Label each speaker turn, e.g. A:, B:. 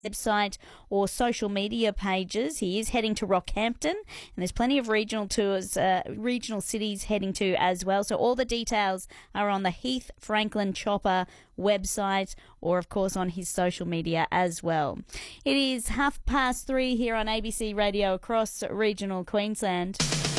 A: website or social media pages. He is heading to Rockhampton, and there's plenty of regional tours, regional cities heading to as well. So all the details are on the Heath Franklin Chopper website, or of course on his social media as well. It is 3:30 here on ABC Radio across regional Queensland.